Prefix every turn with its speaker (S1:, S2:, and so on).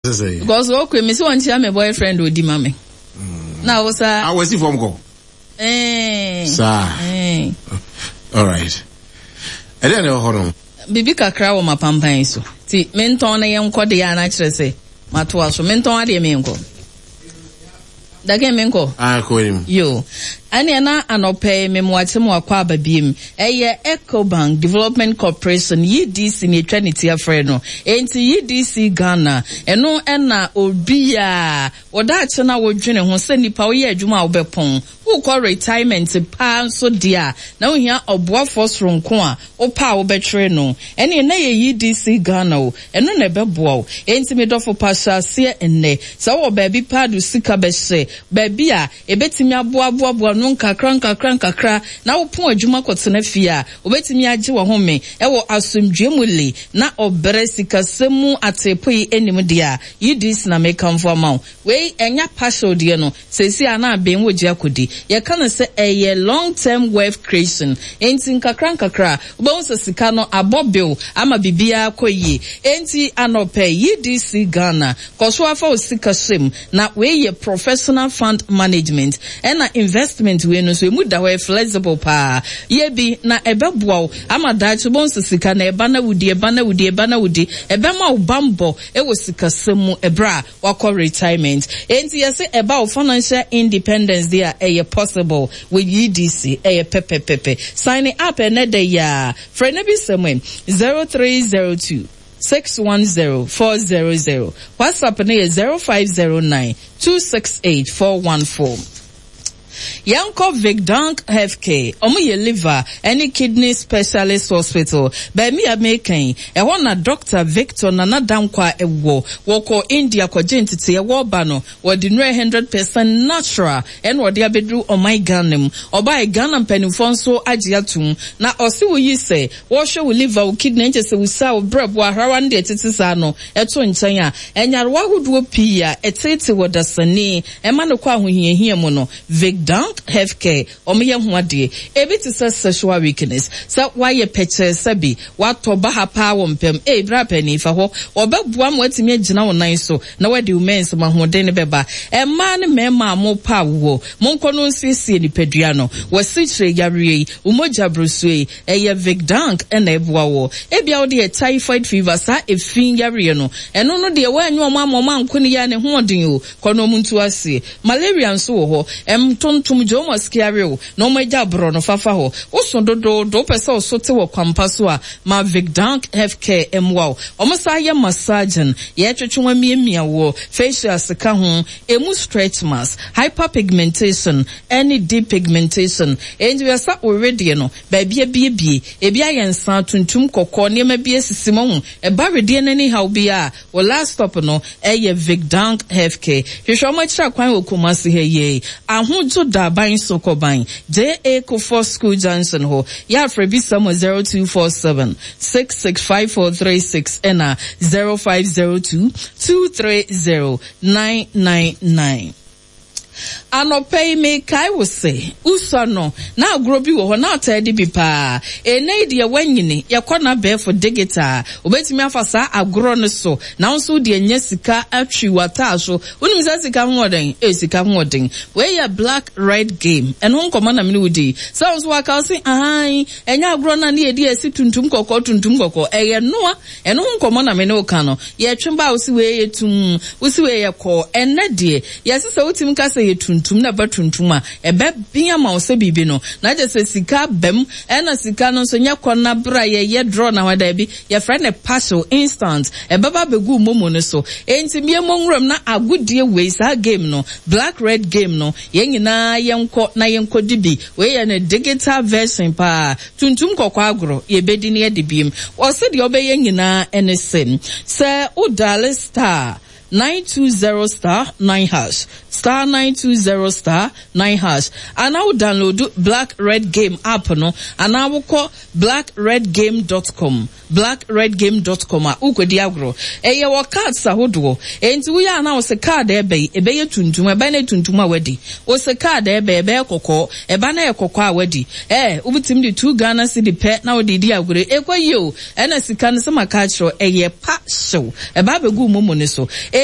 S1: Because okay, me so want to my boyfriend with the mommy. Now, sir.
S2: I was from go. Sir. All right. And then hold on.
S1: Bibi kakra wo mapampan so. Ti menton na yenko de ya na kire se. Matoa so menton ade menko. Dage menko.
S2: Ko him.
S1: Yo. Ani na anope memwate mo akwa ababiem. Eye Ecobank Development Corporation EDC ni Trinity afre no. Enti EDC Ghana. Eno na obi a oda ache na wodwene ho se nipa wo ye adwuma wo bepon. Wo call retirement pa so dia. Na wo hia oboafo soronko a wo pa wo betwere no. Eni na ye EDC Ghana o. Eno na beboa o. Enti me dofo pasha se enne. Sa wo baabi pa do sika behye. Baabi a ebetimi aboa no nkakra na wo pon adwuma kotena fia obetimi age wo home e wo asomdwemule na obre sikasemu atepoi enim dia yidis na mekamfo amaw we enya partial de no sesi ana ben wo gia kodi ye kan se eye long term wealth creation enti nkakra wo so sika no abobil ama bibia koyi enti anope yidis Ghana koso afa osika sem na we ye professional fund management and investment we no so emu da we flexible pa ye bi na ebeboa ama da chubon sika na eba na wudi eba na wudi ebe ma ubambo e wo sika semu ebra wakọ retirement enti yese eba o financial independence there e possible with EDC e pepe signing up na de ya friend bi semwen 0302 610-400. WhatsApp na 0509-268-414. Yanko Vigdank Healthcare, omuye liver, any kidney specialist hospital. By me American, e wana Dr. Victor Nana Dankwa ewo, woko India kwa jentiti ewo bano, wadinwe 100% natural, en wadi abedru omai ganem, oba e ganam penifonso ajiatum, na osi uyise, washo liver u kidney nje se usa u breb wa harawandi etitisano, eto nchanya, enyarwa huduo pia, etete wadasani, emano kwa huhiye mono, Vigdank Healthcare omiye huade ebiti se sexual weakness sa waye peche sabi wato baha pa wompem bra pani fa ho obabua mo atimi agina wonan so na wadi umens mahode ne beba ma ne mema mo pa wo monkono nsisi ni pedua no wasichire yare umoja brosue eye Vigdank na ebua wo ebia wo de typhoid fever sa efin yare no eno no de wanyu omamoma nkoni ya ne hoden o kono muntu ase malaria nso wo ho tontum jomo skiario no meja bro no fafa ho osododo do pesa osote wo kwampaso a ma Vigdank Healthcare emwa omosa ye massaging ye twetwe miemia wo facial sika ho emu stretch mask hyperpigmentation any depigmentation and we are already no baby ebi ayensa tuntum kokko ne ma bi asisimo ho e ba rede nani how bia wo last stop no eye Vigdank Healthcare hwehwe mo kira kwan okumase he ye ahunzo da ban sokoban JA Kofo School Johnson ho ya frebi samo 0247 665436 ena 0502 230 999. Anope me kai wo se uso no na agrobi wo ho na atade bi pa ene de wanyini yakona be for digital obetimi afasa agro no so na nso de anya sika atwi wata so unim sa sika hoden sika hoden we ya black red game eno nkoma na me wudi so nso waka se ahan enya agro na ne edi esi tuntum kokko eye noa eno nkoma na me ne oka no ye twemba osi we yetum osi we ye ko enne de yesesa utim ka se yetuntum na batuntuma ebe bia ma ose bibi no na je se sika bem ena sika no so nya kona bra ye draw na wada bi ye friend a partial instant ebe ba begu momo no so enti mie monwram na agudie we sa game no black red game no ye nyina yenko dibi we ye na digital version pa tuntum kokko agro ye bedi ne de biem o se de obe ye nyina enesen se udale star 920*9# star 920*9#. And I will download Black Red Game app no, and I will call blackredgame.com. blackredgame.com uko diagro eye wo card sa hodo enti we ya na wo se card ebe ye tuntum ebe na tuntum awadi wo se card ebe kokko ebe na ekokko awadi ubitim di 2 Ghana cedi pe na wo di agro ekwayo ena sika no se makachro eye pa show ebe abegu momo ne so